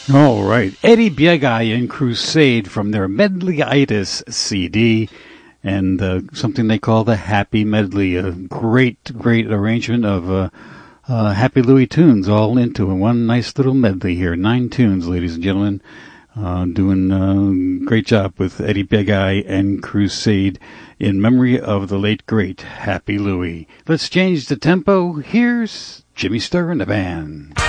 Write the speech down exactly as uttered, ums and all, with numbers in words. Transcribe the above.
All right. Eddie Biegai and Crusade from their Medleyitis C D, and uh, something they call the Happy Medley. A great, great arrangement of uh, uh, Happy Louie tunes all into one nice little medley here. Nine tunes, ladies and gentlemen. Uh, doing a uh, great job with Eddie Biegai and Crusade in memory of the late, great Happy Louie. Let's change the tempo. Here's Jimmy Sturr and the band.